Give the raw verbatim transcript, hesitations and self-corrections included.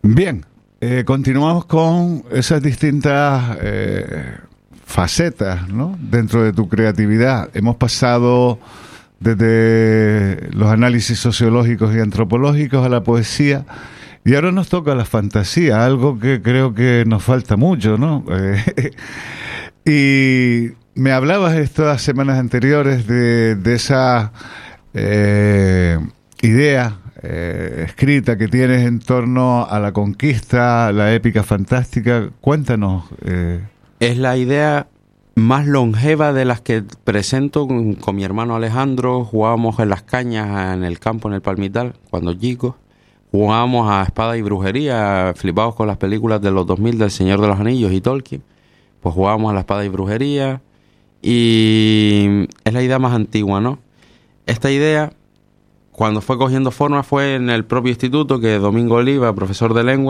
Bien, eh, continuamos con esas distintas eh, facetas, ¿no?, dentro de tu creatividad. Hemos pasado desde los análisis sociológicos y antropológicos a la poesía, y ahora nos toca la fantasía, algo que creo que nos falta mucho, ¿no? Eh, y me hablabas estas semanas anteriores de, de esa eh, idea eh, escrita que tienes en torno a la conquista, la épica fantástica. Cuéntanos. Eh. Es la idea más longeva de las que presento con, con mi hermano Alejandro. Jugábamos en las cañas en el campo, en el Palmital, cuando chicos. Jugábamos a espada y brujería, flipados con las películas de los dos mil del Señor de los Anillos y Tolkien. Pues jugábamos a la espada y brujería, y es la idea más antigua, ¿no? Esta idea, cuando fue cogiendo forma, fue en el propio instituto que Domingo Oliva, profesor de lengua,